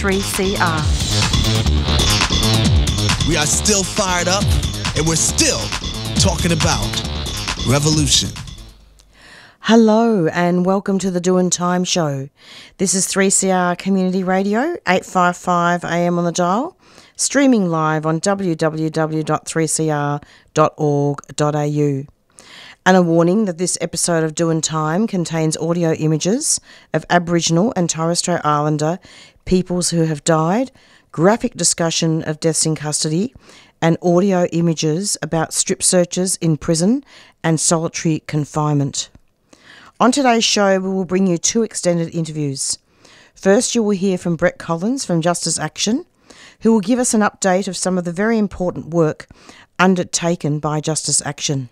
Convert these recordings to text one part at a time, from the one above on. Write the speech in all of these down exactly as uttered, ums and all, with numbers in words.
three C R. We are still fired up, and we're still talking about revolution. Hello and welcome to the Doing Time Show. This is three C R Community Radio, eight fifty-five A M on the dial, streaming live on w w w dot three c r dot org dot a u. And a warning that this episode of Doing Time contains audio images of Aboriginal and Torres Strait Islander peoples who have died, graphic discussion of deaths in custody, and audio images about strip searches in prison and solitary confinement. On today's show, we will bring you two extended interviews. First, you will hear from Brett Collins from Justice Action, who will give us an update of some of the very important work undertaken by Justice Action.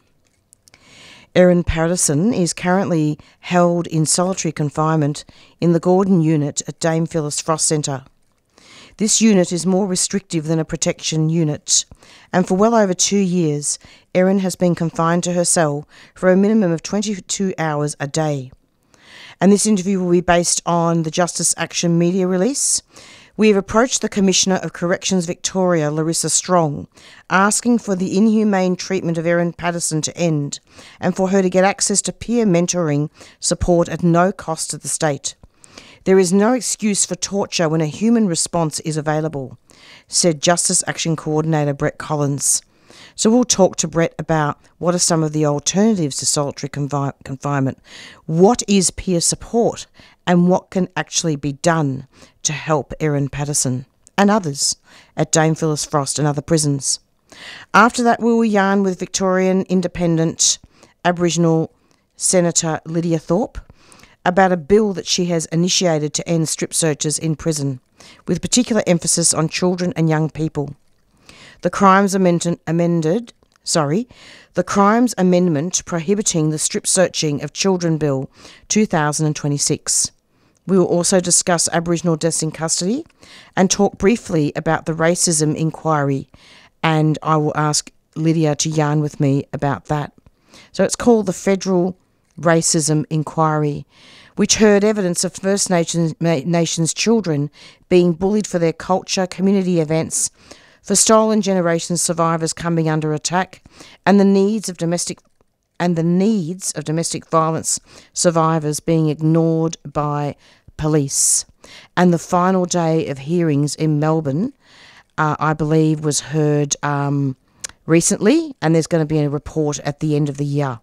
Erin Paterson is currently held in solitary confinement in the Gordon unit at Dame Phyllis Frost Centre. This unit is more restrictive than a protection unit, and for well over two years, Erin has been confined to her cell for a minimum of twenty-two hours a day. And this interview will be based on the Justice Action media release. We have approached the Commissioner of Corrections Victoria, Larissa Strong, asking for the inhumane treatment of Erin Paterson to end and for her to get access to peer mentoring support at no cost to the state. There is no excuse for torture when a human response is available, said Justice Action Coordinator Brett Collins. So we'll talk to Brett about what are some of the alternatives to solitary confi- confinement, what is peer support, and what can actually be done to help Erin Paterson and others at Dame Phyllis Frost and other prisons. After that, we will yarn with Victorian Independent Aboriginal Senator Lydia Thorpe about a bill that she has initiated to end strip searches in prison, with particular emphasis on children and young people. The Crimes amended, amended, sorry, the Crimes Amendment prohibiting the strip searching of children Bill two thousand twenty-six. We will also discuss Aboriginal deaths in custody and talk briefly about the racism inquiry, and I will ask Lydia to yarn with me about that. So it's called the Federal Racism Inquiry, which heard evidence of First Nations, Nations children being bullied for their culture, community events, for stolen generation survivors coming under attack, and the needs of domestic and the needs of domestic violence survivors being ignored by police. And the final day of hearings in Melbourne, uh, I believe, was heard um, recently, and there's going to be a report at the end of the year.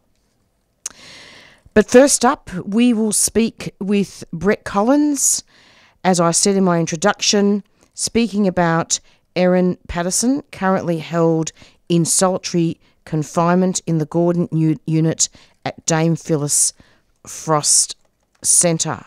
But first up, we will speak with Brett Collins, as I said in my introduction, speaking about Erin Paterson, currently held in solitary confinement in the Gordon U- unit at Dame Phyllis Frost Centre.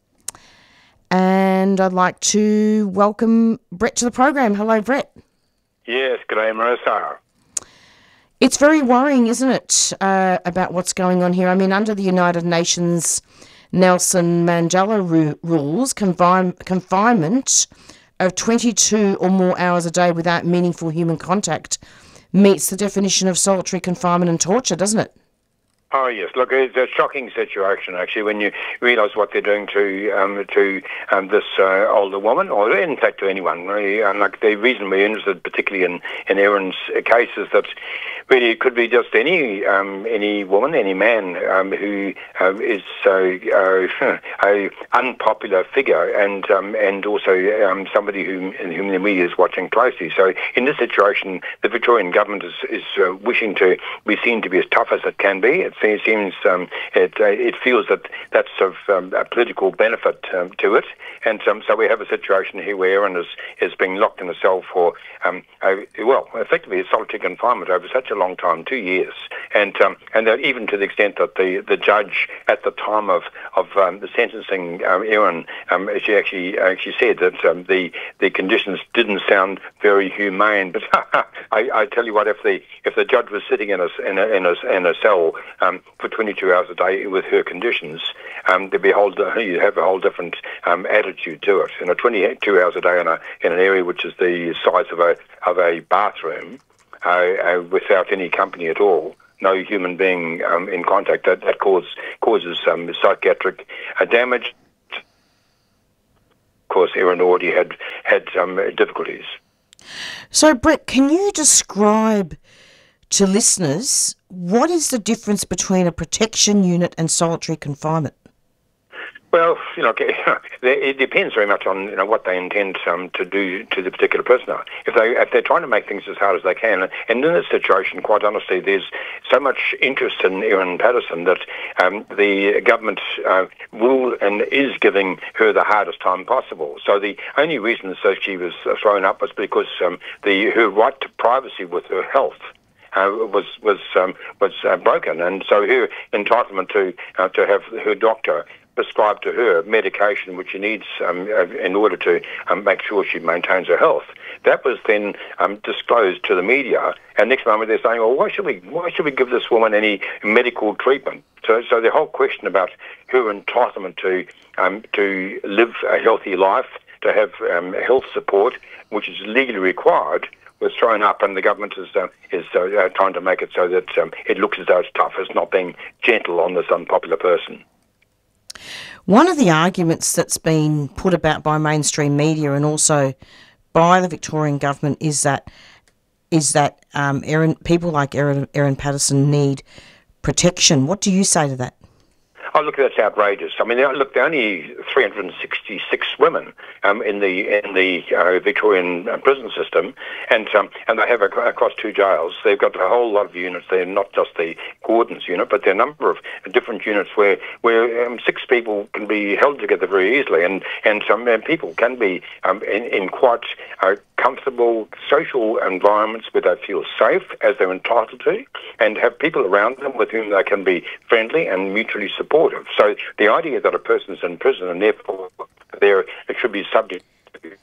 And I'd like to welcome Brett to the program. Hello, Brett. Yes, good day, Marissa. It's very worrying, isn't it, uh, about what's going on here? I mean, under the United Nations Nelson Mandela ru- rules, confine- confinement of twenty-two or more hours a day without meaningful human contact meets the definition of solitary confinement and torture, doesn't it? Oh yes, look, it's a shocking situation actually when you realise what they're doing to um, to um, this uh, older woman, or in fact to anyone really. And like the reason we're interested, particularly in in Erin's case, is that really it could be just any um, any woman, any man um, who uh, is uh, uh, a unpopular figure, and um, and also um, somebody whom whom the media is watching closely. So in this situation, the Victorian government is is uh, wishing to be seen to be as tough as it can be. It's It seems um, it uh, it feels that that's of um, a political benefit um, to it, and um, so we have a situation here where Erin is is being locked in a cell for um, a, well, effectively a solitary confinement over such a long time, two years, and um, and that even to the extent that the, the judge at the time of of um, the sentencing um, Erin, um, she actually actually said that um, the the conditions didn't sound very humane, but I, I tell you what, if the if the judge was sitting in a in a in a, in a cell Um, for twenty-two hours a day with her conditions, um, there'd be a whole, you'd have a whole different um, attitude to it. You know, twenty-two hours a day in a in an area which is the size of a of a bathroom, uh, uh, without any company at all, no human being um, in contact, that that cause, causes um, psychiatric uh, damage. course, Erin already had had um, difficulties. So, Brett, can you describe to listeners what is the difference between a protection unit and solitary confinement? Well, you know, it depends very much on you know what they intend um, to do to the particular prisoner. If they if they're trying to make things as hard as they can, and in this situation, quite honestly, there's so much interest in Erin Patterson that um, the government uh, will and is giving her the hardest time possible. So the only reason so she was thrown up was because um, the her right to privacy with her health Uh, was was um, was uh, broken, and so her entitlement to uh, to have her doctor prescribed to her medication which she needs um, uh, in order to um, make sure she maintains her health. That was then um, disclosed to the media, and next moment they're saying, "Well, why should we why should we give this woman any medical treatment?" So, so the whole question about her entitlement to um, to live a healthy life, to have um, health support, which is legally required, was thrown up, and the government is uh, is uh, trying to make it so that um, it looks as though it's tough. It's not being gentle on this unpopular person. One of the arguments that's been put about by mainstream media and also by the Victorian government is that is that um, Erin, people like Erin, Erin Patterson need protection. What do you say to that? Oh, look, that's outrageous. I mean, look, there are only three hundred sixty-six women um, in the in the uh, Victorian prison system, and um, and they have ac- across two jails. They've got a whole lot of units. They're not just the Gordon's unit, but there are a number of different units where where um, six people can be held together very easily, and and some uh, people can be um, in, in quite uh, comfortable social environments where they feel safe as they're entitled to, and have people around them with whom they can be friendly and mutually supportive. So the idea that a person's in prison and therefore there it should be subject to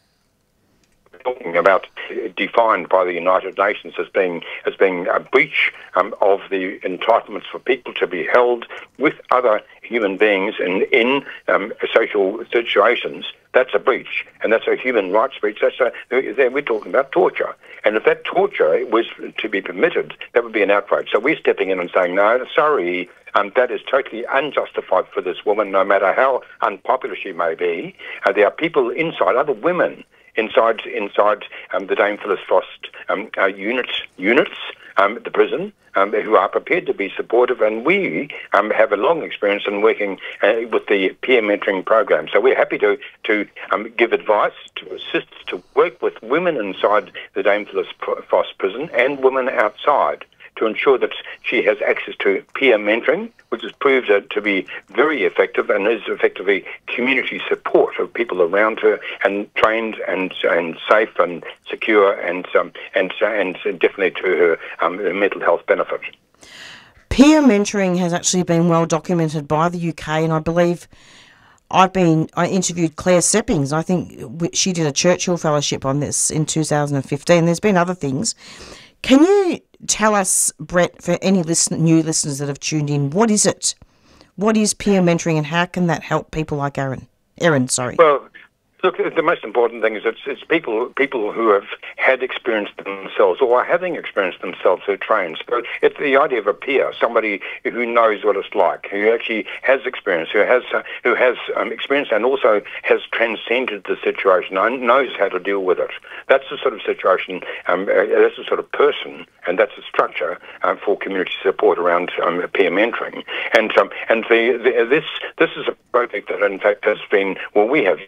talking about defined by the United Nations as being as being a breach um, of the entitlements for people to be held with other human beings in in um, social situations. That's a breach, and that's a human rights breach. That's a, we're talking about torture, and if that torture was to be permitted, that would be an outrage. So we're stepping in and saying, no, sorry, um, that is totally unjustified for this woman, no matter how unpopular she may be. Uh, there are people inside, other women inside inside um, the Dame Phyllis Frost um, uh, units units. Um, the prison, um, who are prepared to be supportive, and we um, have a long experience in working uh, with the peer mentoring program. So we're happy to to um, give advice, to assist, to work with women inside the Dame Phyllis Frost prison and women outside to ensure that she has access to peer mentoring, which has proved uh, to be very effective and is effectively community support of people around her, and trained and and safe and secure and um, and and definitely to her um, mental health benefit. Peer mentoring has actually been well documented by the U K, and I believe I've been I interviewed Claire Seppings. I think she did a Churchill Fellowship on this in two thousand fifteen. There's been other things. Can you tell us, Brett, for any listen, new listeners that have tuned in, what is it? What is peer mentoring, and how can that help people like Erin? Erin, sorry. Well, look, the most important thing is it's, it's people people who have had experience themselves or are having experience themselves who are trained. So it's the idea of a peer, somebody who knows what it's like, who actually has experience, who has uh, who has um, experience and also has transcended the situation and knows how to deal with it. That's the sort of situation, um, uh, that's the sort of person, and that's the structure uh, for community support around um, peer mentoring. And um, and the, the, this this is a project that in fact has been, well, we have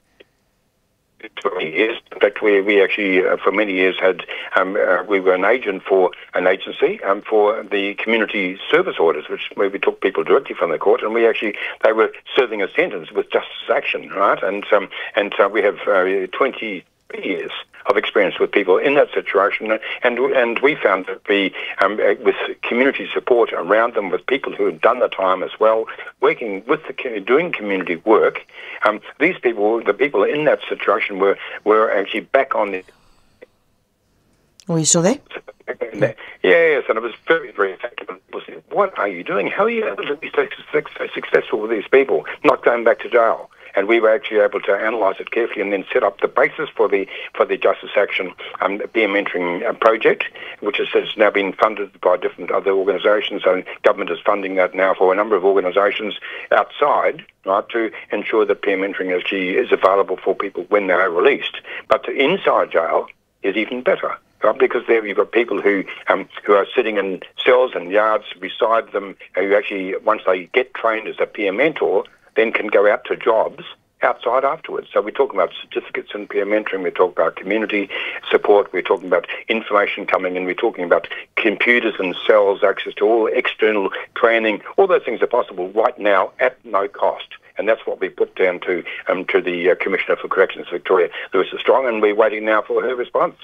for many years. In fact, we we actually uh, for many years had um, uh, we were an agent for an agency um, for the community service orders, which where we took people directly from the court, and we actually they were serving a sentence with justice action, right? And um, and uh, we have uh, twenty years of experience with people in that situation, and and we found that the um, with community support around them, with people who had done the time as well, working with the doing community work, um, these people, the people in that situation, were were actually back on the. Are you still there? Yes, and it was very, very effective. And people said, "What are you doing? How are you able to be so successful with these people? Not going back to jail?" and we were actually able to analyse it carefully and then set up the basis for the for the Justice Action um, peer mentoring uh, project, which is, has now been funded by different other organisations. So government is funding that now for a number of organisations outside, right, to ensure that peer mentoring actually is available for people when they are released. But inside jail is even better. Right, because there you've got people who um, who are sitting in cells and yards beside them, who actually, once they get trained as a peer mentor, then can go out to jobs outside afterwards. So we're talking about certificates in peer mentoring, we're talking about community support, we're talking about information coming in, we're talking about computers and cells, access to all external training. All those things are possible right now at no cost. And that's what we put down to um, to the uh, Commissioner for Corrections, Victoria, Louisa Strong, and we're waiting now for her response.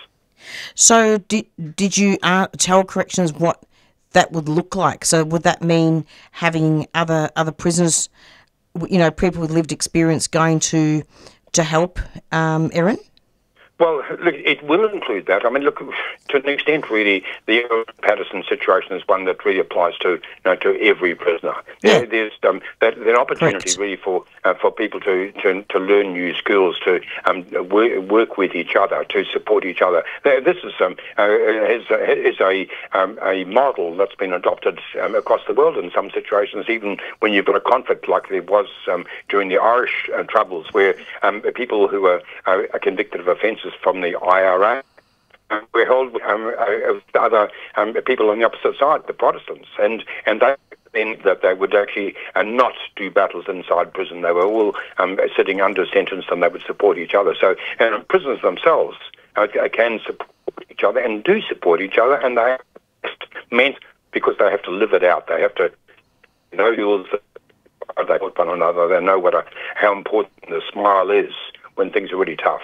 So did, did you uh, tell corrections what that would look like? So would that mean having other other prisoners, you know, people with lived experience going to to help, um, Erin? Well, look, it will include that. I mean, look, to an extent, really, the Erin Patterson situation is one that really applies to, you know, to every prisoner. Yeah. There, there's um, that, an opportunity Correct. really for uh, for people to, to to learn new skills, to um, work, work with each other, to support each other. This is um, uh, is, is a um, a model that's been adopted um, across the world in some situations, even when you've got a conflict like there was um, during the Irish uh, Troubles, where um, people who are, are convicted of offences from the I R A um, were held um, uh, with other um, people on the opposite side, the Protestants, and and they then that they would actually uh, not do battles inside prison. They were all um, sitting under sentence, and they would support each other. So, and prisoners themselves uh, can support each other and do support each other, and they are meant because they have to live it out. They have to know rules that they put one another. They know what a, how important the smile is when things are really tough.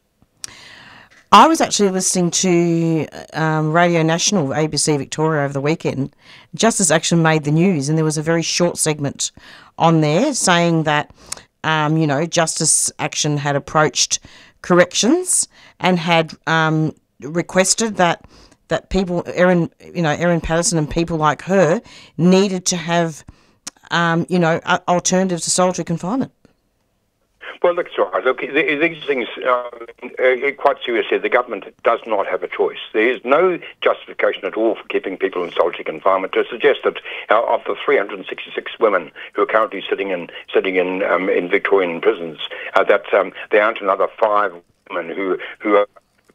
I was actually listening to um, Radio National, A B C Victoria, over the weekend. Justice Action made the news, and there was a very short segment on there saying that, um, you know, Justice Action had approached corrections and had um, requested that that people, Erin, you know, Erin Patterson and people like her needed to have, um, you know, alternatives to solitary confinement. Well, that's right. Look, these things, um, uh, quite seriously, the government does not have a choice. There is no justification at all for keeping people in solitary confinement. To suggest that uh, of the three hundred sixty-six women who are currently sitting in sitting in um, in Victorian prisons, uh, that um, there aren't another five women who who are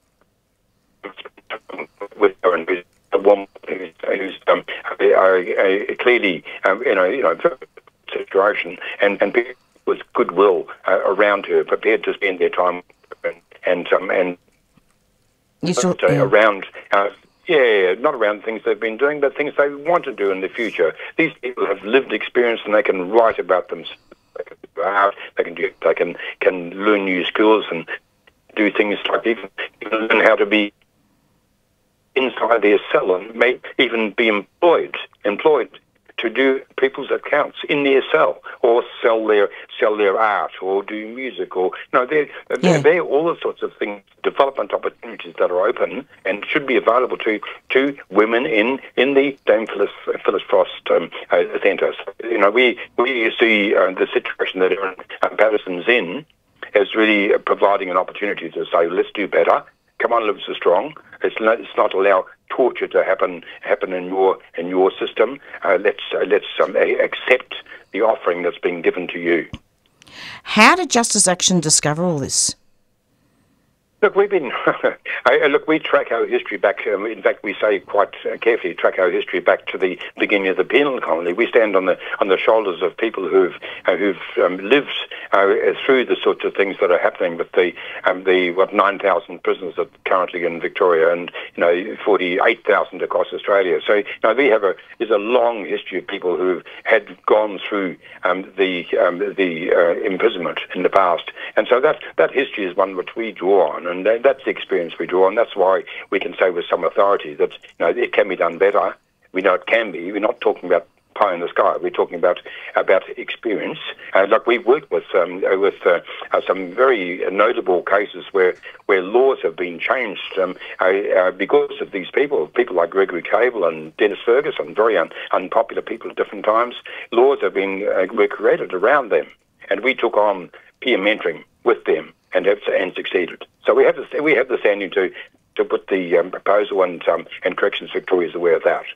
with her and a woman who's, who's um, a, a, a clearly um, you know you know situation and and. with goodwill uh, around her, prepared to spend their time and and um, and you saw, uh, yeah. around, uh, yeah, not around things they've been doing, but things they want to do in the future. These people have lived experience, and they can write about them. They can go out, they can do, they can can learn new skills and do things like even, even learn how to be inside their cell and may even be employed employed. to do people's accounts in their cell, or sell their sell their art, or do music, or no, they're they're, yeah. they're all the sorts of things, development opportunities that are open and should be available to to women in in the Dame Phyllis, Phyllis Frost um, uh, Centre. You know, we we see uh, the situation that Erin Patterson's in as really providing an opportunity to say, let's do better. Come on, Live So Strong. Let's not, let's not allow torture to happen happen in your in your system. Uh, let's uh, let's um, accept the offering that's being given to you. How did Justice Action discover all this? Look, we've been I, look. We track our history back. Um, in fact, we say quite carefully track our history back to the beginning of the penal colony. We stand on the on the shoulders of people who've uh, who've um, lived uh, through the sorts of things that are happening with the um, the what nine thousand prisoners that are currently in Victoria, and you know forty eight thousand across Australia. So you know we have a there's a long history of people who've had gone through um, the um, the uh, imprisonment in the past, and so that that history is one which we draw on. And that's the experience we draw, and that's why we can say with some authority that you know it can be done better. We know it can be. We're not talking about pie in the sky. We're talking about about experience. Uh, like we've worked with um, with uh, uh, some very notable cases where where laws have been changed um, uh, uh, because of these people. People like Gregory Cable and Dennis Ferguson, very un- unpopular people at different times. Laws have been uh, were created around them, and we took on peer mentoring with them and have and succeeded. So we have the, we have the standing to to put the um, proposal, and um, and Corrections Victoria is aware of that.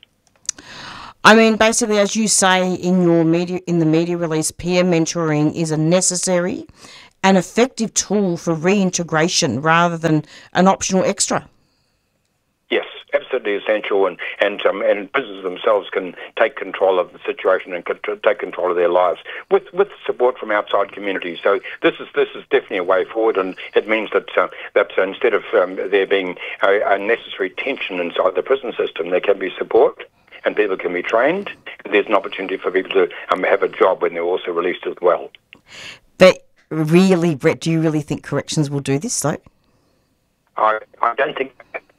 I mean, basically, as you say in your media in the media release, peer mentoring is a necessary and effective tool for reintegration rather than an optional extra. Yes, absolutely essential, and and um, and businesses themselves can take control of the situation and can take control of their lives with with support from outside communities. So this is this is definitely a way forward, and it means that uh, that instead of um, there being a, a necessary tension inside the prison system, there can be support, and people can be trained. And there's an opportunity for people to um, have a job when they're also released as well. But really, Brett, do you really think corrections will do this, though? I I don't think.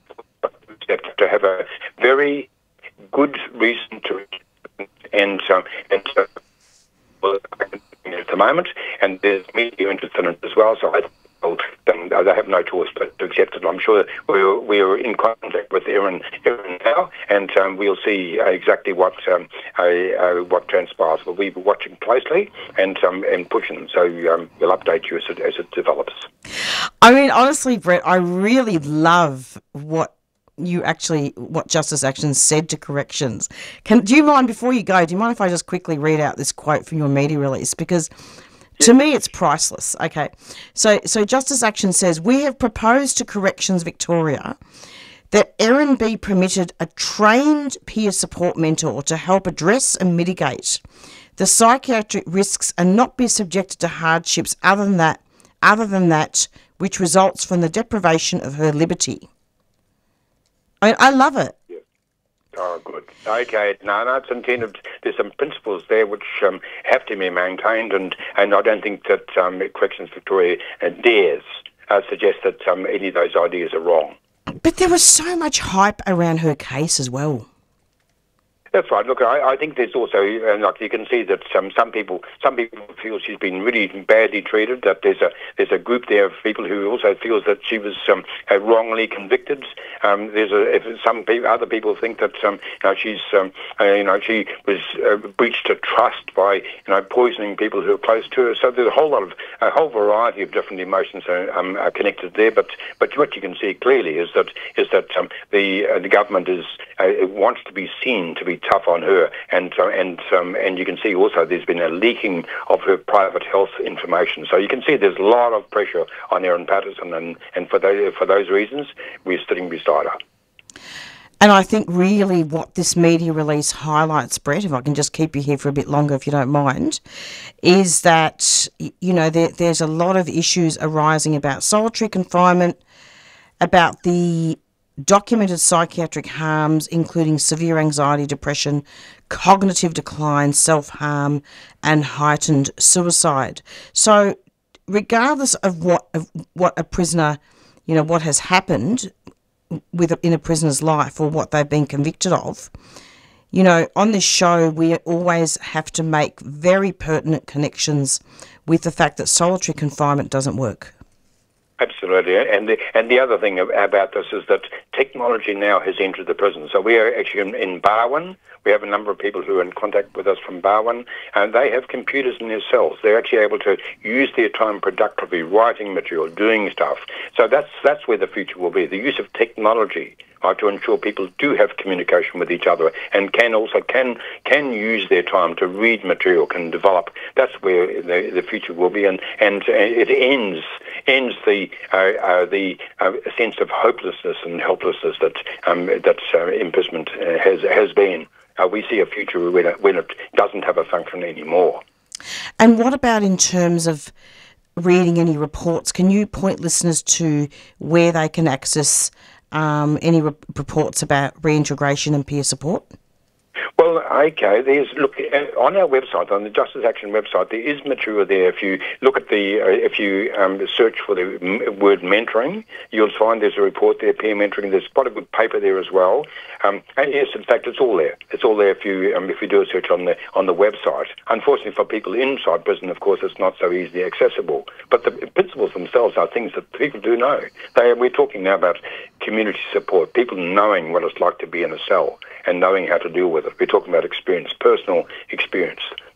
To have a very good reason to, and um, and uh, well, at the moment, and there's media interest in it as well. So I think they have no choice but to accept it. I'm sure we're we're in contact with Erin Erin now, and um, we'll see uh, exactly what um, uh, uh, what transpires. We'll be watching closely and um, and pushing. So um, we'll update you as it as it develops. I mean, honestly, Brett, I really love what you actually, what Justice Action said to Corrections. Can do you mind, before you go, do you mind if I just quickly read out this quote from your media release? Because to me it's priceless. Okay, so so Justice Action says, we have proposed to Corrections Victoria that Erin be permitted a trained peer support mentor to help address and mitigate the psychiatric risks and not be subjected to hardships other than that, other than that which results from the deprivation of her liberty. I, I love it. Yeah. Oh, good. Okay. No, no, it's intended. There's some principles there which um, have to be maintained, and, and I don't think that um, Corrections Victoria uh, dares uh, suggest that um, any of those ideas are wrong. But there was so much hype around her case as well. That's right. Look, I, I think there's also, uh, like you can see that um, some people, some people feel she's been really badly treated. That there's a there's a group there of people who also feels that she was um, uh, wrongly convicted. Um, there's a if some people, other people think that um, you know, she's um, uh, you know she was uh, breached a trust by you know poisoning people who are close to her. So there's a whole lot of a whole variety of different emotions are, um, are connected there. But but what you can see clearly is that is that um, the uh, the government is uh, wants to be seen to be tough on her, and uh, and um, and you can see also there's been a leaking of her private health information. So you can see there's a lot of pressure on Erin Patterson, and, and for those for those reasons, we're sitting beside her. And I think really what this media release highlights, Brett, if I can just keep you here for a bit longer if you don't mind, is that, you know, there, there's a lot of issues arising about solitary confinement, about the documented psychiatric harms, including severe anxiety, depression, cognitive decline, self-harm, and heightened suicide. So regardless of what of what a prisoner, you know, what has happened with a, in a prisoner's life or what they've been convicted of, you know, on this show we always have to make very pertinent connections with the fact that solitary confinement doesn't work. Absolutely, and the and the other thing about this is that technology now has entered the prison. So we are actually in, in Barwon. We have a number of people who are in contact with us from Barwon, and they have computers in their cells. They're actually able to use their time productively, writing material, doing stuff. So that's that's where the future will be. The use of technology uh, to ensure people do have communication with each other and can also can can use their time to read material, can develop. That's where the, the future will be, and and it ends ends the uh, uh, the uh, sense of hopelessness and helplessness that um, that uh, imprisonment uh, has has been. Uh, we see a future when it, when it doesn't have a function anymore. And what about in terms of reading any reports? Can you point listeners to where they can access um, any re- reports about reintegration and peer support? Well, okay, there's, look, on our website, on the Justice Action website, there is material there. If you look at the, uh, if you um, search for the m- word mentoring, you'll find there's a report there, peer mentoring. There's quite a good paper there as well. Um, and yes, in fact, it's all there. It's all there if you um, if you do a search on the on the website. Unfortunately, for people inside prison, of course, it's not so easily accessible. But the principles themselves are things that people do know. They, we're talking now about community support, people knowing what it's like to be in a cell and knowing how to deal with it. We're talking about experience, personal experience.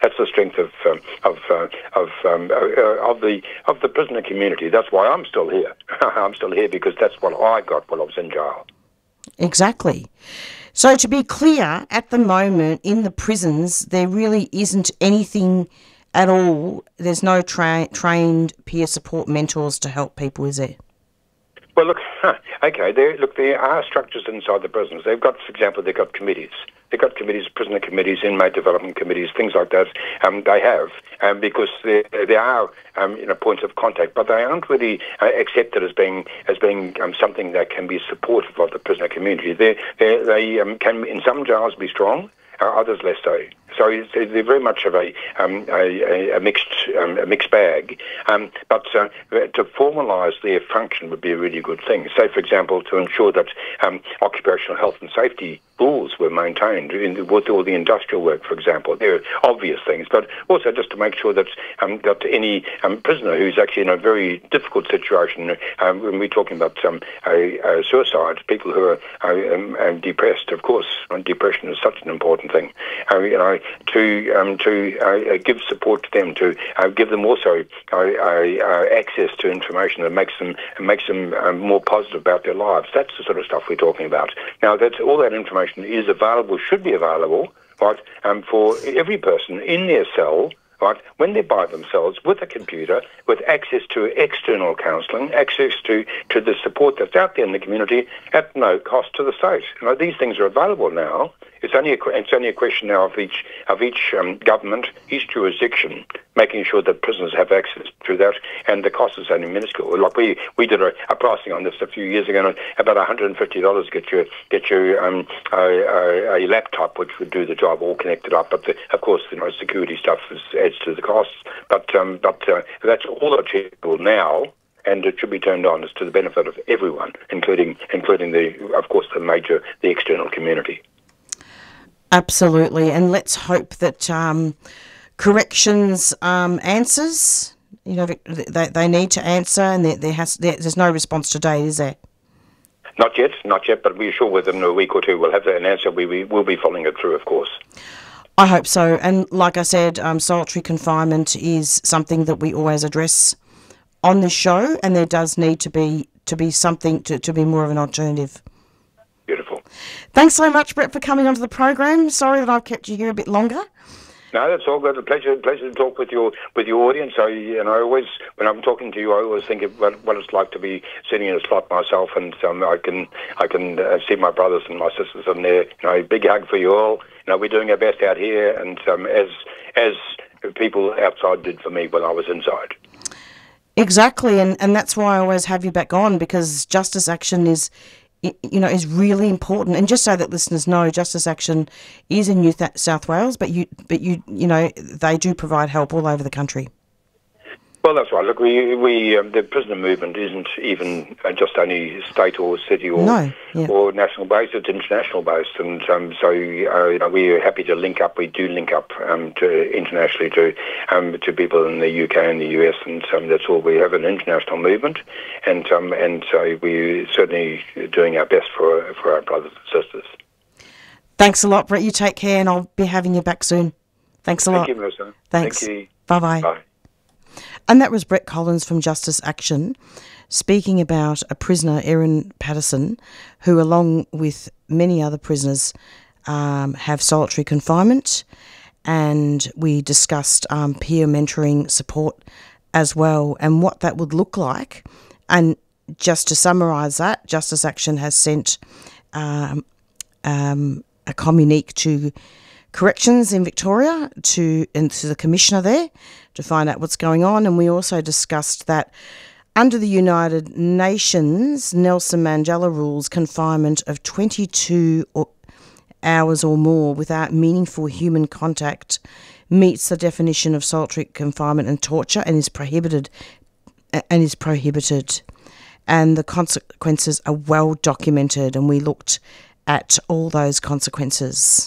That's the strength of um, of uh, of um, uh, of the of the prisoner community. That's why I'm still here. I'm still here because that's what I got while I was in jail. Exactly. So to be clear, at the moment in the prisons, there really isn't anything at all. There's no tra- trained peer support mentors to help people, is there? Well, look, okay, there, look, there are structures inside the prisons. They've got, for example, they've got committees. They've got committees, prisoner committees, inmate development committees, things like that. Um, they have, um, because there, there are um, you know, points of contact, but they aren't really uh, accepted as being as being um, something that can be supportive of the prisoner community. They they, they um, can, in some jails, be strong, uh, others less so. So they're very much of a um, a, a mixed um, a mixed bag. Um, but uh, to formalise their function would be a really good thing. Say, for example, to ensure that um, occupational health and safety rules were maintained in the, with all the industrial work, for example. There are obvious things, but also just to make sure that um, that any um, prisoner who's actually in a very difficult situation, um, when we're talking about um, a, a suicide, people who are uh, um, um, depressed, of course, depression is such an important thing. Uh, you know. to um, to uh, give support to them, to uh, give them also uh, uh, access to information that makes them makes them um, more positive about their lives. That's the sort of stuff we're talking about. Now, that's all that information is available, should be available, right, um, for every person in their cell. Right, when they're by themselves with a computer, with access to external counselling, access to, to the support that's out there in the community at no cost to the state. You know, these things are available now. It's only a, it's only a question now of each of each um, government, each jurisdiction, making sure that prisoners have access to that, and the cost is only minuscule. Like we we did a, a pricing on this a few years ago, and about one hundred fifty dollars get you get you um, a, a, a laptop which would do the job all connected up. But the, of course, you know, security stuff is, adds to the costs. But um, but uh, that's all achievable now. And it should be turned on. It's to the benefit of everyone, including including the, of course, the major, the external community. Absolutely, and let's hope that um, corrections um, answers. You know, they they need to answer, and there, there has there, there's no response today, is there? Not yet, not yet, but we're sure within a week or two we'll have an answer. We we will be following it through, of course. I hope so, and like I said, um, solitary confinement is something that we always address on this show, and there does need to be to be something to, to be more of an alternative. Beautiful. Thanks so much, Brett, for coming onto the program. Sorry that I've kept you here a bit longer. No, that's all good. A pleasure, pleasure to talk with your with your audience. I, and I always, when I'm talking to you, I always think of what, what it's like to be sitting in a slot myself, and um, I can I can uh, see my brothers and my sisters in there. You know, big hug for you all. You know, we're doing our best out here, and um, as as people outside did for me when I was inside. Exactly, and and that's why I always have you back on, because Justice Action is, you know, is really important. And just so that listeners know, Justice Action is in New South Wales, but you, but you, you know, they do provide help all over the country. Well, that's right. Look, we we um, the prisoner movement isn't even uh, just only state or city or no, yeah. or national based. It's international based, and um, so uh, you know, we're happy to link up. We do link up um, to internationally to um, to people in the U K and the U S, and um, that's all. We have an international movement, and um, and so we're certainly doing our best for for our brothers and sisters. Thanks a lot, Brett. You take care, and I'll be having you back soon. Thanks a Thank lot. you, Melissa. Thanks. Thank you. Bye-bye. Bye. And that was Brett Collins from Justice Action speaking about a prisoner, Erin Patterson, who, along with many other prisoners, um, have solitary confinement. And we discussed um, peer mentoring support as well, and what that would look like. And just to summarise that, Justice Action has sent um, um, a communique to Corrections in Victoria to and to the Commissioner there to find out what's going on. And we also discussed that under the United Nations Nelson Mandela rules, confinement of twenty-two hours or more without meaningful human contact meets the definition of solitary confinement and torture and is prohibited and is prohibited. And the consequences are well documented, and we looked at all those consequences.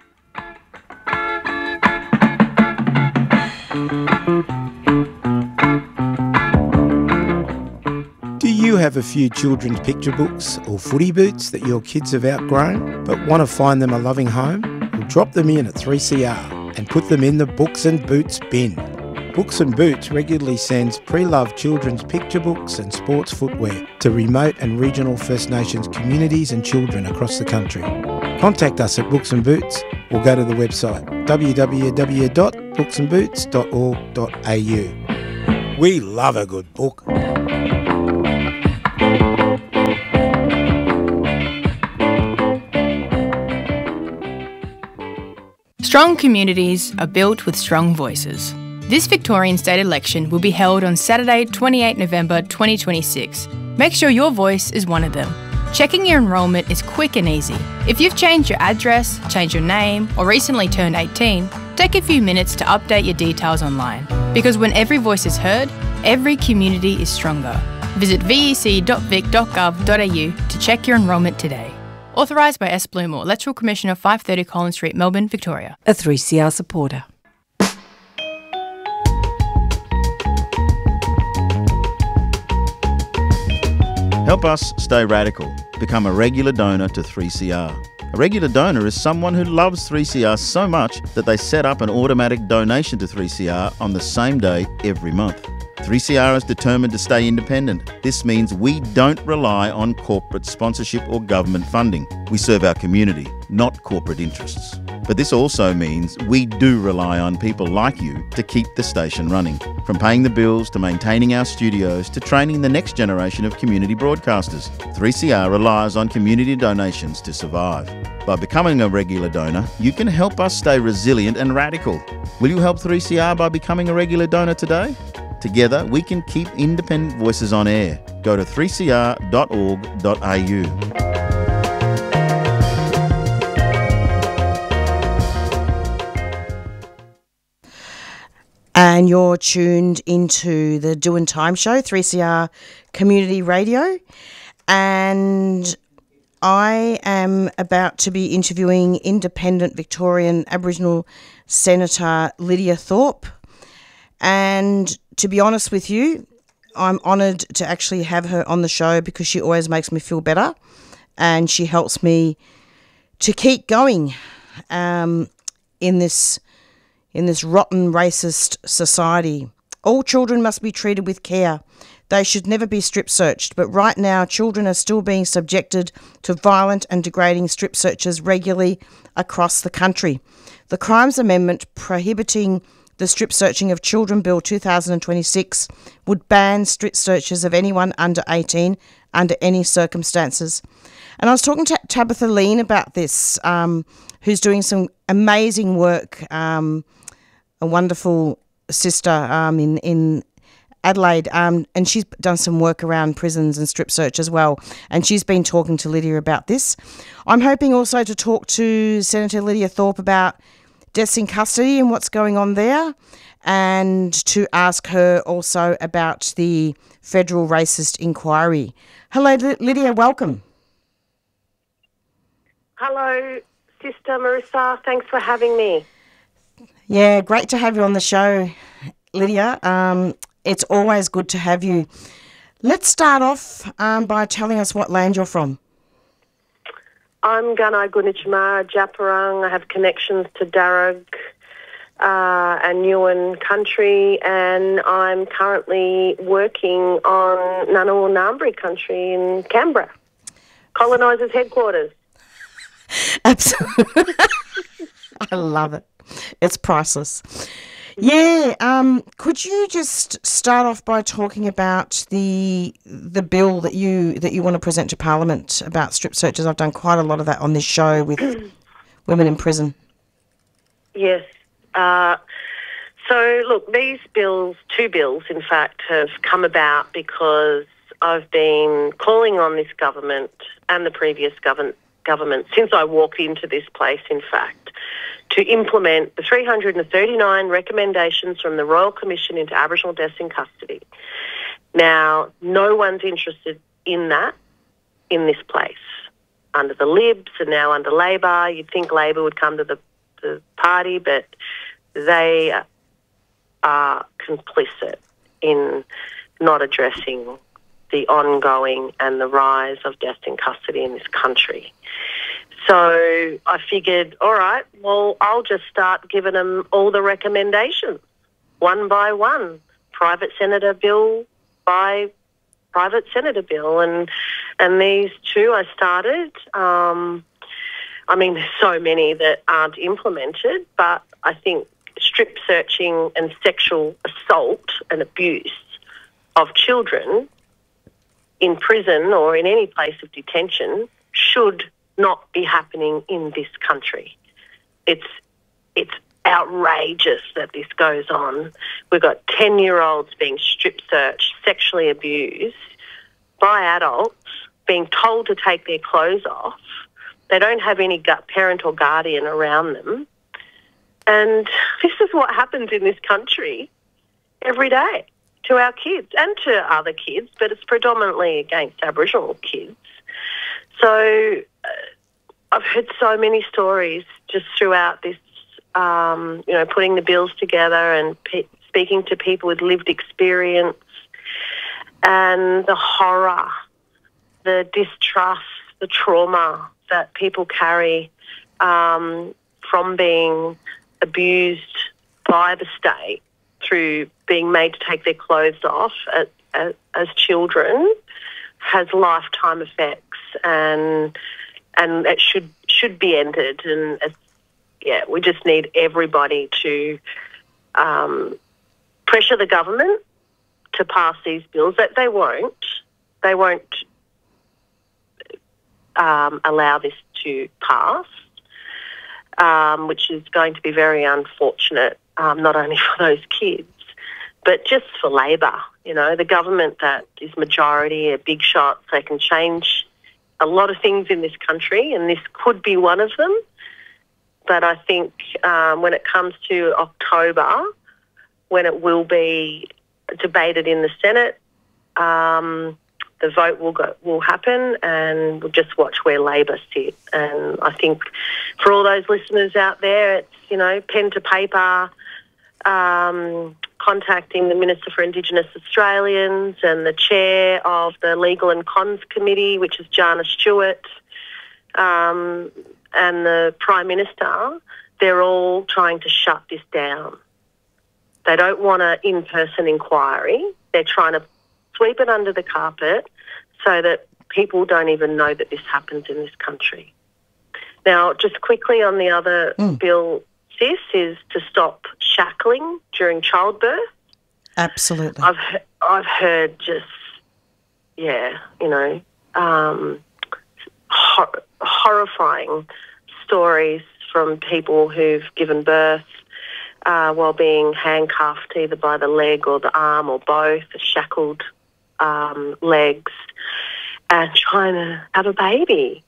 Do you have a few children's picture books or footy boots that your kids have outgrown but want to find them a loving home? Well, drop them in at three C R and put them in the Books and Boots bin. Books and Boots regularly sends pre-loved children's picture books and sports footwear to remote and regional First Nations communities and children across the country. Contact us at Books and Boots or go to the website w w w dot books and boots dot org dot a u. We love a good book. Strong communities are built with strong voices. This Victorian state election will be held on Saturday, twenty-eighth November twenty twenty-six. Make sure your voice is one of them. Checking your enrolment is quick and easy. If you've changed your address, changed your name, or recently turned eighteen, take a few minutes to update your details online. Because when every voice is heard, every community is stronger. Visit v e c dot vic dot gov dot a u to check your enrolment today. Authorised by S. Blumore, Electoral Commissioner, five thirty Collins Street, Melbourne, Victoria. A three C R supporter. Help us stay radical. Become a regular donor to three C R. A regular donor is someone who loves three C R so much that they set up an automatic donation to three C R on the same day every month. three C R is determined to stay independent. This means we don't rely on corporate sponsorship or government funding. We serve our community, not corporate interests. But this also means we do rely on people like you to keep the station running. From paying the bills to maintaining our studios to training the next generation of community broadcasters, three C R relies on community donations to survive. By becoming a regular donor, you can help us stay resilient and radical. Will you help three C R by becoming a regular donor today? Together, we can keep independent voices on air. Go to three c r dot org dot a u. And you're tuned into the Doing Time Show, three C R Community Radio. And I am about to be interviewing independent Victorian Aboriginal Senator Lydia Thorpe. And to be honest with you, I'm honoured to actually have her on the show because she always makes me feel better and she helps me to keep going um, in this in this rotten racist society. All children must be treated with care. They should never be strip searched, but right now children are still being subjected to violent and degrading strip searches regularly across the country. The Crimes Amendment prohibiting the strip searching of children Bill two thousand twenty-six would ban strip searches of anyone under eighteen under any circumstances. And I was talking to Tabitha Lean about this, um, who's doing some amazing work, um, a wonderful sister um, in, in Adelaide, um, and she's done some work around prisons and strip search as well, and she's been talking to Lydia about this. I'm hoping also to talk to Senator Lydia Thorpe about deaths in custody and what's going on there, and to ask her also about the federal racist inquiry. Hello, Lydia, welcome. Hello, Sister Marissa. Thanks for having me. Yeah, great to have you on the show, Lydia. Um, it's always good to have you. Let's start off um, by telling us what land you're from. I'm Gunai Gunichmar, Djaparang. I have connections to Darug uh, and Newen country, and I'm currently working on Ngunnawal Ngambri country in Canberra, colonisers' headquarters. Absolutely. I love it. It's priceless. Yeah, um, could you just start off by talking about the the bill that you that you want to present to Parliament about strip searches? I've done quite a lot of that on this show with women in prison. Yes. Uh, so, look, these bills, two bills, in fact, have come about because I've been calling on this government and the previous government government since I walked into this place, in fact, to implement the three hundred thirty-nine recommendations from the Royal Commission into Aboriginal Deaths in Custody. Now, no one's interested in that in this place. Under the Libs and now under Labor, you'd think Labor would come to the, the party, but they are complicit in not addressing the ongoing and the rise of death in custody in this country. So I figured, all right, well, I'll just start giving them all the recommendations, one by one, private senator bill by private senator bill. And and these two I started. Um, I mean, there's so many that aren't implemented, but I think strip searching and sexual assault and abuse of children in prison or in any place of detention should not be happening in this country. It's it's outrageous that this goes on. We've got ten-year-olds being strip searched, sexually abused by adults, being told to take their clothes off. They don't have any parent or guardian around them. And this is what happens in this country every day to our kids and to other kids, but it's predominantly against Aboriginal kids. So uh, I've heard so many stories just throughout this, um, you know, putting the bills together and pe- speaking to people with lived experience, and the horror, the distrust, the trauma that people carry um, from being abused by the state through being made to take their clothes off as, as, as children has lifetime effects, and and it should should be ended. And it's, yeah, we just need everybody to um, pressure the government to pass these bills. That they won't, they won't um, allow this to pass, um, which is going to be very unfortunate, um, not only for those kids, but just for Labor. You know, the government that is majority are big shots. They can change a lot of things in this country, and this could be one of them. But I think um, when it comes to October, when it will be debated in the Senate, um, the vote will go, will happen, and we'll just watch where Labor sit. And I think for all those listeners out there, it's, you know, pen to paper, um, contacting the Minister for Indigenous Australians and the chair of the Legal and Cons Committee, which is Jana Stewart, um, and the Prime Minister. They're all trying to shut this down. They don't want an in-person inquiry. They're trying to sweep it under the carpet so that people don't even know that this happens in this country. Now, just quickly on the other mm. bill, Sis, is to stop shackling during childbirth. Absolutely. I've I've heard just, yeah, you know, um, hor- horrifying stories from people who've given birth uh, while being handcuffed either by the leg or the arm or both, shackled um, legs, and trying to have a baby.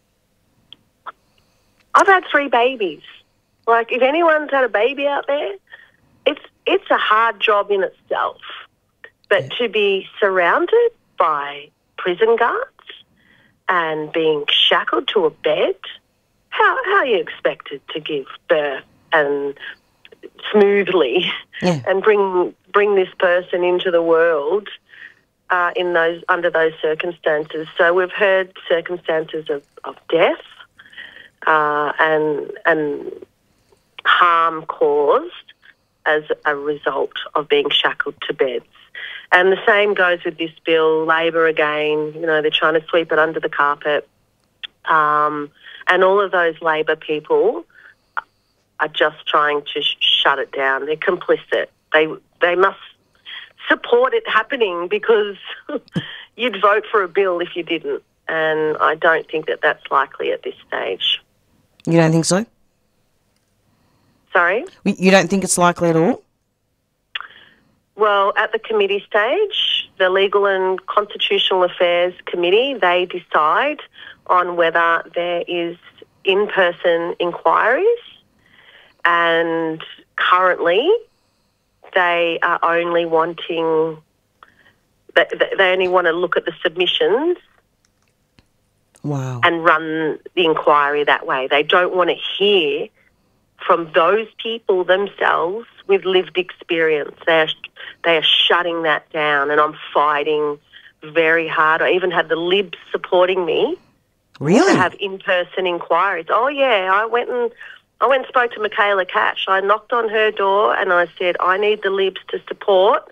I've had three babies. Like, if anyone's had a baby out there, it's it's a hard job in itself. But yeah. to be surrounded by prison guards and being shackled to a bed, how, how are you expected to give birth and smoothly yeah. and bring bring this person into the world uh, in those under those circumstances? So we've heard circumstances of, of death uh, and and harm caused as a result of being shackled to beds. And the same goes with this bill. Labor, again, you know, they're trying to sweep it under the carpet. Um, and all of those Labor people are just trying to sh- shut it down. They're complicit. They they must support it happening, because you'd vote for a bill if you didn't. And I don't think that that's likely at this stage. You don't think so? Sorry? You don't think it's likely at all? Well, at the committee stage, the Legal and Constitutional Affairs Committee, they decide on whether there is in-person inquiries, and currently they are only wanting, they, they only want to look at the submissions. Wow. And run the inquiry that way. They don't want to hear from those people themselves with lived experience. They are, they are shutting that down, and I'm fighting very hard. I even had the Libs supporting me Really? To have in-person inquiries. Oh, yeah. I went and I went and spoke to Michaela Cash. I knocked on her door and I said, I need the Libs to support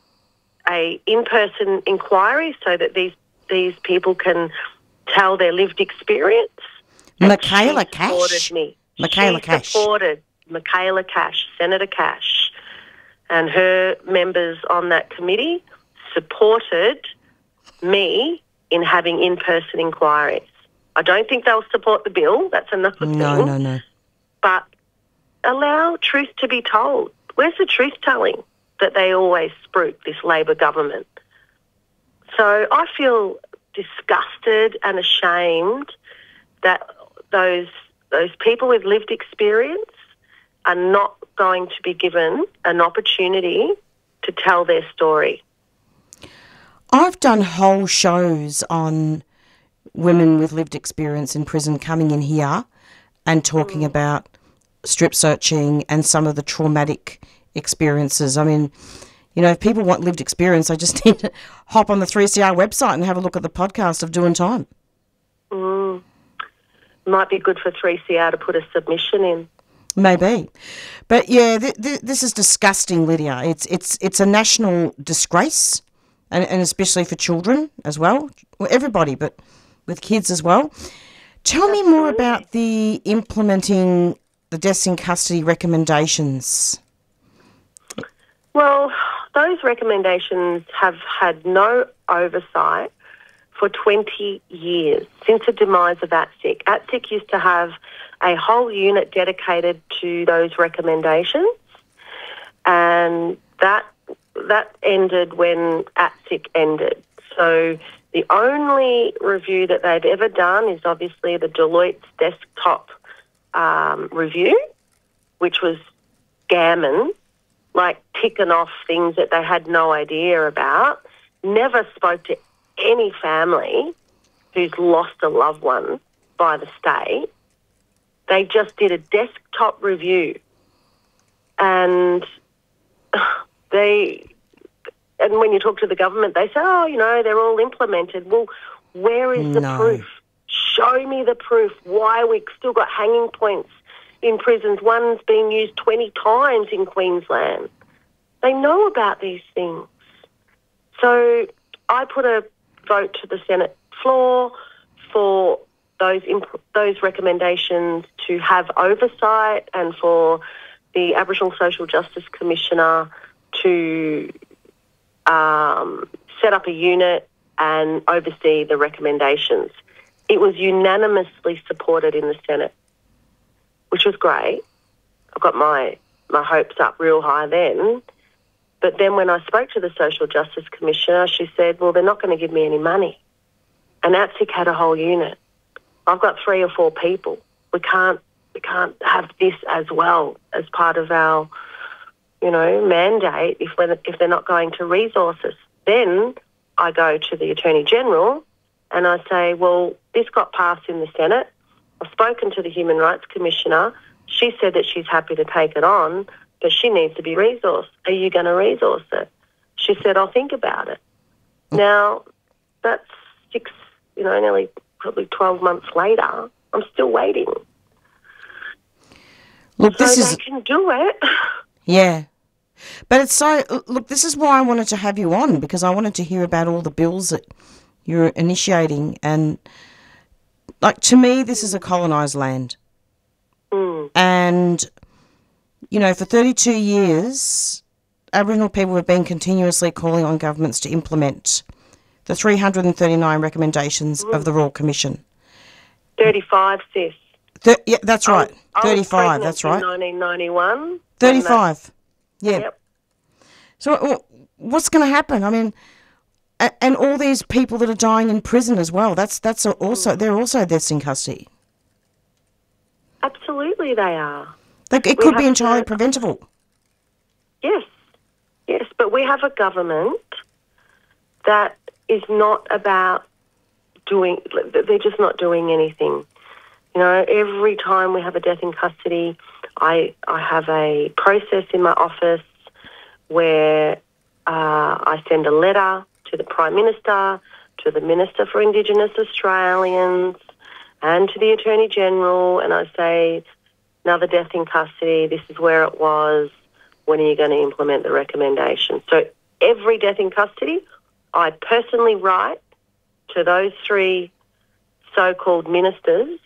a in-person inquiry so that these these people can tell their lived experience. Michaela She supported Cash? me. Michaela she Cash. supported Michaela Cash, Senator Cash, and her members on that committee supported me in having in-person inquiries. I don't think they'll support the bill. That's another thing. No, no, no. But allow truth to be told. Where's the truth-telling that they always spruik, this Labor government? So I feel disgusted and ashamed that those those people with lived experience are not going to be given an opportunity to tell their story. I've done whole shows on women with lived experience in prison coming in here and talking mm. about strip searching and some of the traumatic experiences. I mean, you know, if people want lived experience, they just need to hop on the three C R website and have a look at the podcast of Doing Time. Mm. Might be good for three C R to put a submission in. Maybe. But, yeah, th- th- this is disgusting, Lydia. It's it's it's a national disgrace, and, and especially for children as well. Well, everybody, but with kids as well. Tell Absolutely. me more about the implementing the deaths in custody recommendations. Well, those recommendations have had no oversight for twenty years, since the demise of A T S I C. A T S I C used to have a whole unit dedicated to those recommendations, and that that ended when A T S I C ended. So the only review that they've ever done is obviously the Deloitte's desktop um, review, which was gammon, like ticking off things that they had no idea about. Never spoke to any family who's lost a loved one by the state. They just did a desktop review, and they... And when you talk to the government, they say, oh, you know, they're all implemented. Well, where is the no. proof? Show me the proof. Why we still got hanging points in prisons. One's being used twenty times in Queensland. They know about these things. So I put a vote to the Senate floor for those imp- those recommendations to have oversight, and for the Aboriginal Social Justice Commissioner to Um, set up a unit and oversee the recommendations. It was unanimously supported in the Senate, which was great. I got my, my hopes up real high then. But then when I spoke to the Social Justice Commissioner, she said, well, they're not going to give me any money. And A T S I C had a whole unit. I've got three or four people. We can't, we can't have this as well as part of our, you know, mandate if we're, if they're not going to resource us. Then I go to the Attorney General and I say, well, this got passed in the Senate. I've spoken to the Human Rights Commissioner. She said that she's happy to take it on, but she needs to be resourced. Are you going to resource it? She said, I'll think about it. Now, that's six, you know, nearly probably twelve months later. I'm still waiting. Look, so this they is... can do it. Yeah. But it's so... Look, this is why I wanted to have you on, because I wanted to hear about all the bills that you're initiating. And, like, to me, this is a colonised land. Mm. And, you know, for thirty-two years, Aboriginal people have been continuously calling on governments to implement the three hundred thirty-nine recommendations mm. of the Royal Commission. thirty-five, sis. Thir- yeah, that's right. I was, thirty-five, I was that's right. in nineteen ninety-one. thirty-five. Yeah. Yep. So what's going to happen? I mean, and all these people that are dying in prison as well, that's that's also, they're also deaths in custody. Absolutely they are. Like, it We could be have entirely to- preventable. Yes, yes, but we have a government that is not about doing, they're just not doing anything. You know, every time we have a death in custody, I I have a process in my office where uh, I send a letter to the Prime Minister, to the Minister for Indigenous Australians, and to the Attorney General, and I say, another death in custody, this is where it was, when are you going to implement the recommendation? So every death in custody, I personally write to those three so-called ministers,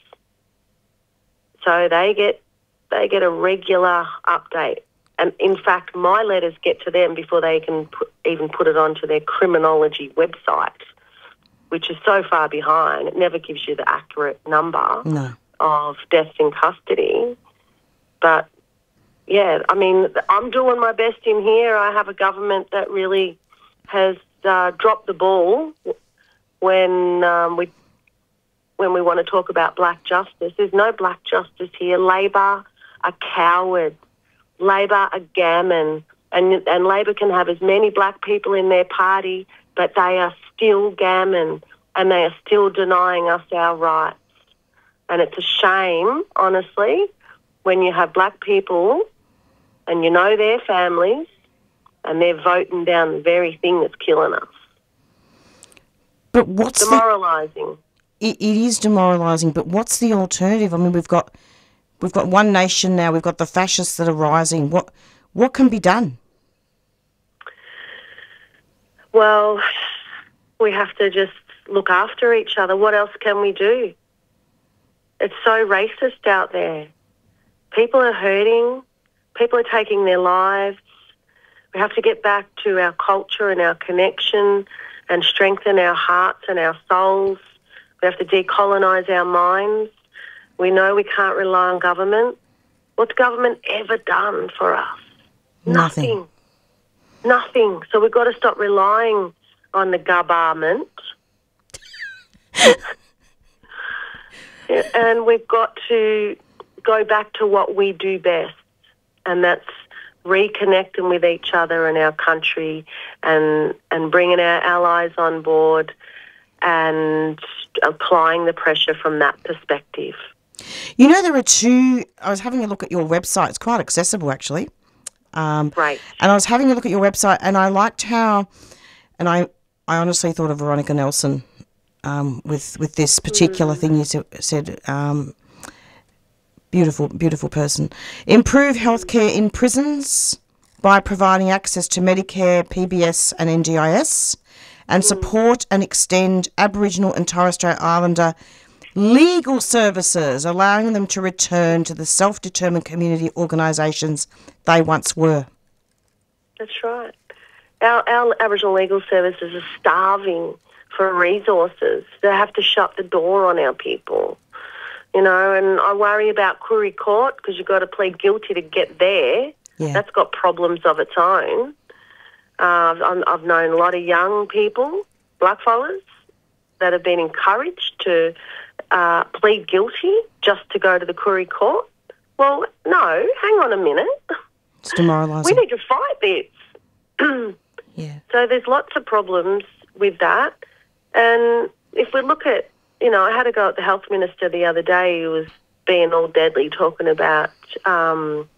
so they get they get a regular update. And in fact, my letters get to them before they can put, even put it onto their criminology website, which is so far behind. It never gives you the accurate number No. of deaths in custody. But, yeah, I mean, I'm doing my best in here. I have a government that really has uh, dropped the ball when um, we when we want to talk about black justice. There's no black justice here. Labor are cowards. Labor are gammon. And, and Labor can have as many black people in their party, but they are still gammon and they are still denying us our rights. And it's a shame, honestly, when you have black people and you know their families and they're voting down the very thing that's killing us. But what's the... Demoralising. It, it is demoralising, but what's the alternative? I mean, we've got we've got One Nation now. We've got the fascists that are rising. What what can be done? Well, we have to just look after each other. What else can we do? It's so racist out there. People are hurting. People are taking their lives. We have to get back to our culture and our connection and strengthen our hearts and our souls. We have to decolonise our minds. We know we can't rely on government. What's government ever done for us? Nothing. Nothing. Nothing. So we've got to stop relying on the government. And we've got to go back to what we do best, and that's reconnecting with each other and our country and and bringing our allies on board and applying the pressure from that perspective. You know, there are two... I was having a look at your website. It's quite accessible, actually. Um, right. And I was having a look at your website, and I liked how... And I, I honestly thought of Veronica Nelson um, with, with this particular mm. thing you sa- said. Um, beautiful, beautiful person. Improve healthcare in prisons by providing access to Medicare, P B S and N D I S, and support and extend Aboriginal and Torres Strait Islander legal services, allowing them to return to the self-determined community organisations they once were. That's right. Our, our Aboriginal legal services are starving for resources. They have to shut the door on our people, you know, and I worry about Koori Court because you've got to plead guilty to get there. Yeah. That's got problems of its own. Uh, I've, I've known a lot of young people, blackfellas, that have been encouraged to uh, plead guilty just to go to the Koori Court. Well, no, hang on a minute. It's demoralising. We need to fight this. Yeah. So there's lots of problems with that. And if we look at, you know, I had a go at the health minister the other day who was being all deadly talking about... Um,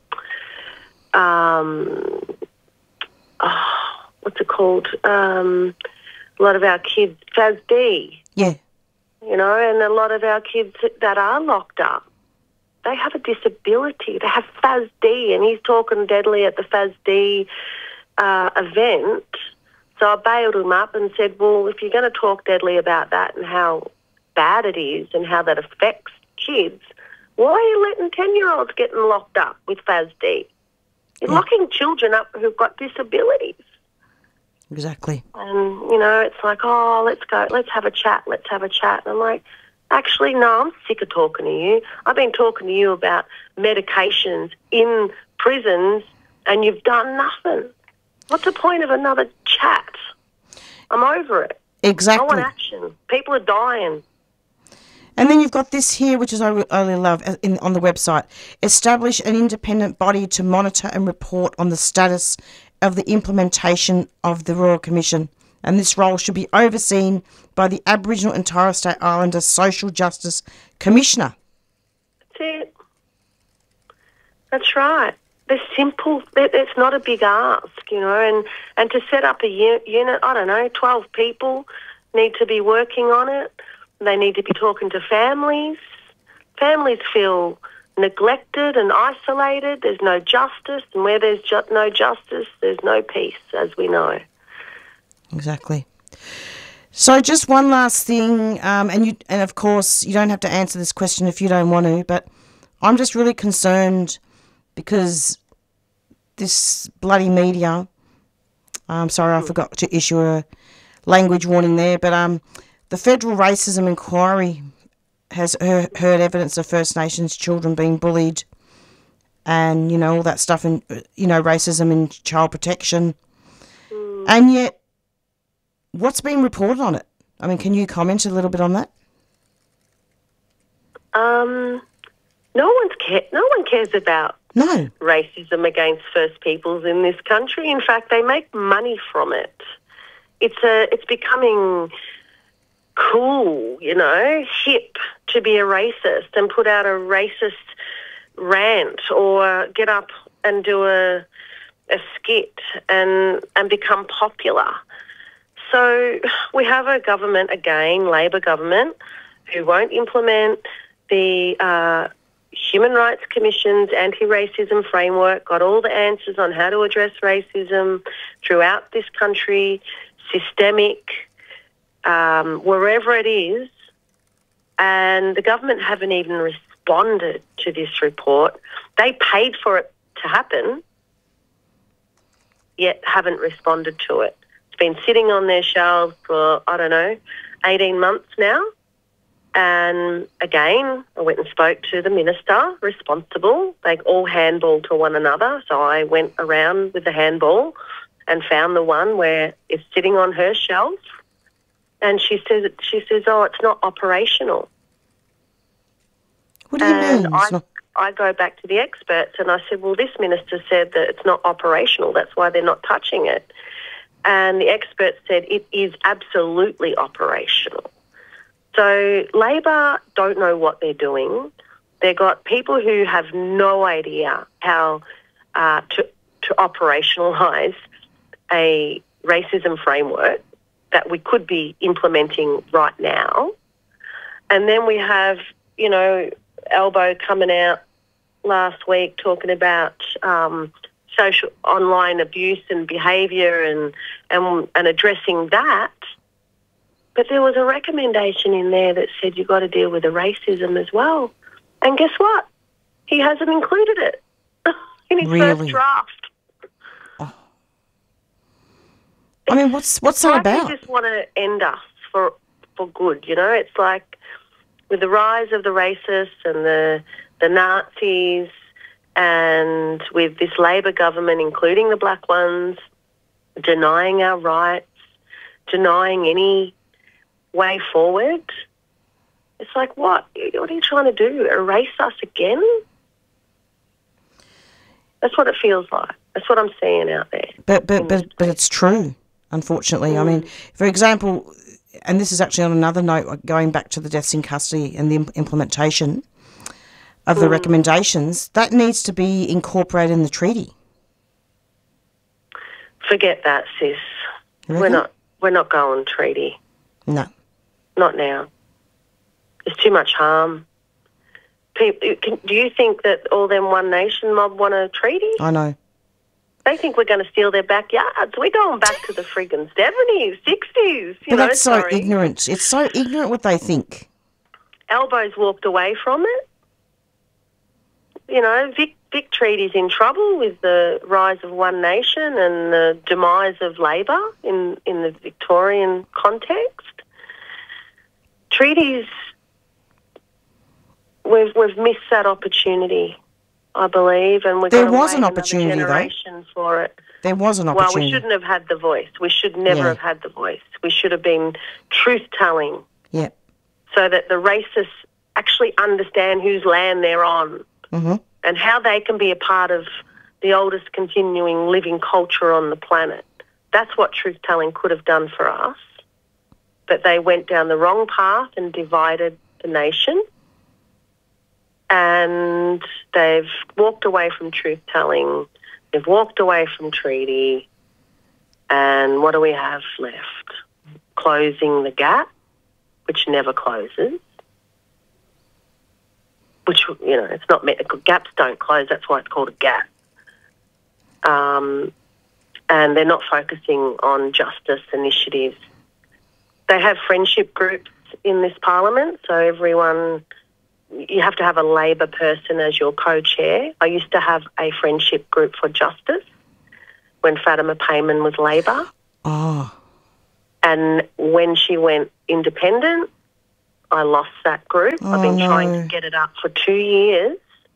um, oh, what's it called? Um, a lot of our kids, F A S D. Yeah. You know, and a lot of our kids that are locked up, they have a disability. They have F A S D, and he's talking deadly at the F A S D uh, event. So I bailed him up and said, well, if you're going to talk deadly about that and how bad it is and how that affects kids, why are you letting ten-year-olds getting locked up with F A S D? You're Yeah. locking children up who've got disabilities. Exactly. And, you know, it's like, oh, let's go, let's have a chat, let's have a chat. And I'm like, actually, no, I'm sick of talking to you. I've been talking to you about medications in prisons and you've done nothing. What's the point of another chat? I'm over it. Exactly. I want action. People are dying. And then you've got this here, which is I really love, uh, in, on the website. Establish an independent body to monitor and report on the status of the implementation of the Royal Commission. And this role should be overseen by the Aboriginal and Torres Strait Islander Social Justice Commissioner. That's it. That's right. They're simple. It's not a big ask, you know, and, and to set up a unit, I don't know, twelve people need to be working on it. They need to be talking to families. Families feel neglected and isolated. There's no justice, and where there's ju- no justice, there's no peace, as we know. Exactly. So just one last thing, um, and you, and of course you don't have to answer this question if you don't want to, but I'm just really concerned because this bloody media, I'm sorry I forgot to issue a language warning there, but um, the Federal Racism Inquiry has he- heard evidence of First Nations children being bullied and, you know, all that stuff, and, you know, racism in child protection. Mm. And yet, what's being reported on it? I mean, can you comment a little bit on that? Um, no one's ca- no one cares about no racism against First Peoples in this country. In fact, they make money from it. It's a it's becoming cool, you know, hip to be a racist and put out a racist rant or get up and do a a skit and and become popular. So we have a government, again, Labor government, who won't implement the uh, Human Rights Commission's anti-racism framework, got all the answers on how to address racism throughout this country, systemic, um, wherever it is, and the government haven't even responded to this report. They paid for it to happen, yet haven't responded to it. Been sitting on their shelves for, I don't know, eighteen months now. And again, I went and spoke to the minister responsible. They all handball to one another. So I went around with the handball and found the one where it's sitting on her shelf. And she says, she says, oh, it's not operational. What do you and mean? I, not... I go back to the experts and I said, well, this minister said that it's not operational. That's why they're not touching it. And the experts said it is absolutely operational. So Labor don't know what they're doing. They've got people who have no idea how uh, to, to operationalise a racism framework that we could be implementing right now. And then we have, you know, Albo coming out last week talking about Um, social online abuse and behaviour and, and and addressing that. But there was a recommendation in there that said you've got to deal with the racism as well. And guess what? He hasn't included it in his really? first draft. Oh. I mean, what's what's that about? They just want to end us for for good, you know? It's like with the rise of the racists and the the Nazis, and with this Labor government, including the black ones, denying our rights, denying any way forward. It's like, what? What are you trying to do? Erase us again? That's what it feels like. That's what I'm seeing out there. But but but, but it's true, unfortunately. Mm. I mean, for example, and this is actually on another note, going back to the deaths in custody and the imp- implementation of the mm. recommendations, that needs to be incorporated in the treaty. Forget that, sis. We're not we're not going treaty. No. Not now. There's too much harm. People, can, do you think that all them One Nation mob want a treaty? I know. They think we're going to steal their backyards. We're going back to the friggin' seventies, sixties. You but know, that's so sorry. ignorant. It's so ignorant what they think. Albo's walked away from it. You know, Vic, Vic Treaty's in trouble with the rise of One Nation and the demise of Labor in, in the Victorian context. Treaties, we've we've missed that opportunity, I believe, and we've there got was to an wait opportunity another generation though. for it. There was an opportunity. Well, we shouldn't have had the voice. We should never yeah. have had the voice. We should have been truth-telling. Yeah. So that the racists actually understand whose land they're on mm-hmm. and how they can be a part of the oldest continuing living culture on the planet. That's what truth-telling could have done for us. But they went down the wrong path and divided the nation. And they've walked away from truth-telling. They've walked away from treaty. And what do we have left? Closing the gap which never closes, which, you know, it's not meant, gaps don't close, that's why it's called a gap. Um, and they're not focusing on justice initiatives. They have friendship groups in this parliament, so everyone, you have to have a Labor person as your co-chair. I used to have a friendship group for justice when Fatima Payman was Labor. Oh. And when she went independent, I lost that group. Oh, I've been no. trying to get it up for two years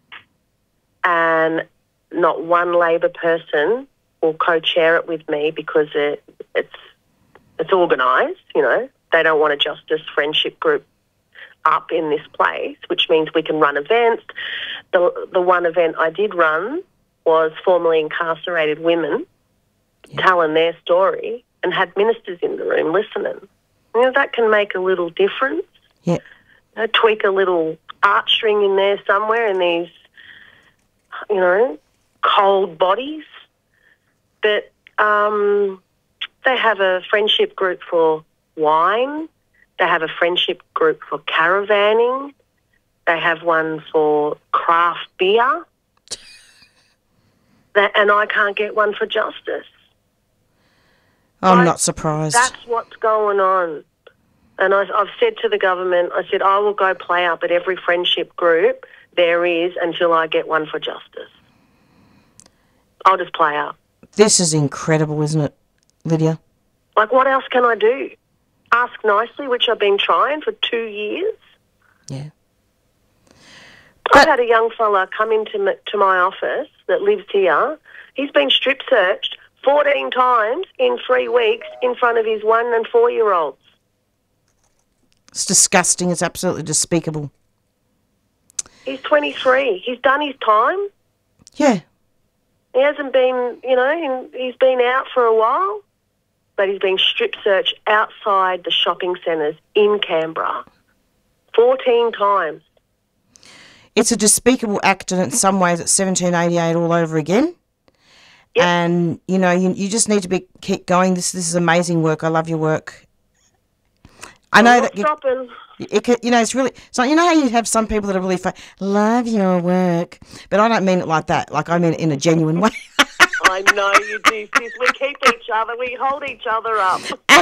and not one Labor person will co-chair it with me because it, it's it's organised, you know. They don't want a justice friendship group up in this place, which means we can run events. The the one event I did run was formerly incarcerated women yeah. telling their story and had ministers in the room listening. You know, that can make a little difference. Yeah. You know, tweak a little art string in there somewhere in these, you know, cold bodies. But um, they have a friendship group for wine. They have a friendship group for caravanning. They have one for craft beer. That, and I can't get one for justice. I'm I, not surprised. That's what's going on. And I, I've said to the government, I said, I will go play up at every friendship group there is until I get one for justice. I'll just play up. This is incredible, isn't it, Lydia? Like, what else can I do? Ask nicely, which I've been trying for two years. Yeah. I've had a young fella come into m- to my office that lives here. He's been strip searched fourteen times in three weeks in front of his one and four-year-olds. It's disgusting. It's absolutely despicable. He's twenty-three. He's done his time. Yeah. He hasn't been, you know, he's been out for a while, but he's been strip searched outside the shopping centres in Canberra fourteen times. It's a despicable act, and in some ways it's seventeen eighty-eight all over again. Yep. And, you know, you, you just need to be keep going. This this is amazing work. I love your work. I know I'm that... not stopping. It, it, you know, it's really... So, you know how you have some people that are really... Fa- love your work. But I don't mean it like that. Like, I mean it in a genuine way. I know you do, sis. We keep each other. We hold each other up.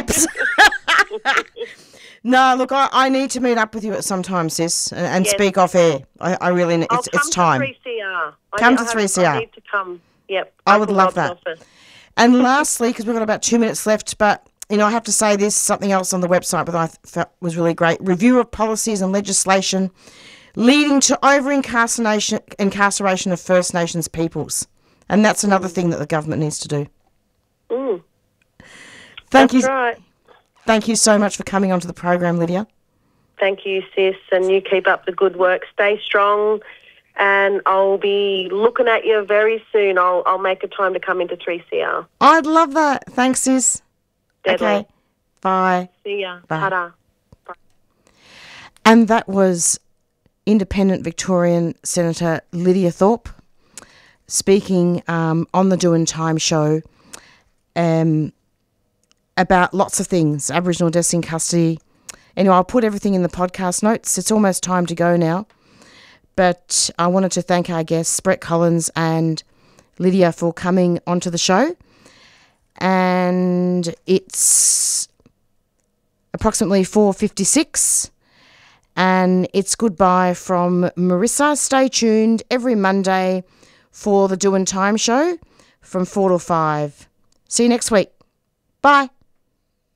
Absolutely. No, look, I, I need to meet up with you at some time, sis, and, and Yes. speak off air. I, I really... It's, I'll it's come time. to three C R. Come I, to I have- three C R. I need to come. Yep. I would Uncle love Rob's that. office. And lastly, because we've got about two minutes left, but, you know, I have to say this, something else on the website that I th- felt was really great. Review of policies and legislation leading to over-incarceration incarceration of First Nations peoples. And that's another thing that the government needs to do. Mm. Thank That's you. right. Thank you so much for coming onto the program, Lydia. Thank you, sis, and you keep up the good work. Stay strong, and I'll be looking at you very soon. I'll I'll make a time to come into three C R. I'd love that. Thanks, sis. Deadly. Okay. Bye. See ya. Bye. Ta-da. And that was Independent Victorian Senator Lydia Thorpe speaking um, on the Doin' Time show um, about lots of things, Aboriginal deaths in custody. Anyway, I'll put everything in the podcast notes. It's almost time to go now. But I wanted to thank our guests, Brett Collins and Lydia, for coming onto the show. And it's approximately four fifty-six. And it's goodbye from Marissa. Stay tuned every Monday for the Doin' Time show from four to five. See you next week. Bye.